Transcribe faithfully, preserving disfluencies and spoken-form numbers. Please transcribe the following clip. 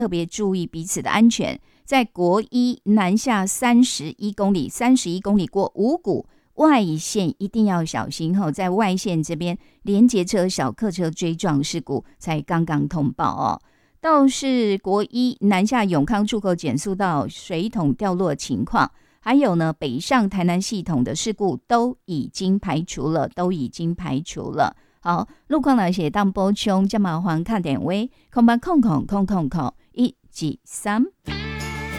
特别注意彼此的安全。在国一南下三十一公里，三十一公里过五股外线一定要小心哦，在外线这边连结车、小客车追撞事故才刚刚通报哦。倒是国一南下永康出口减速道水桶掉落情况，还有呢北上台南系统的事故都已经排除了，都已经排除了。好，路况来写当补充，加麻烦看点位，空八空空空空空一、二、三。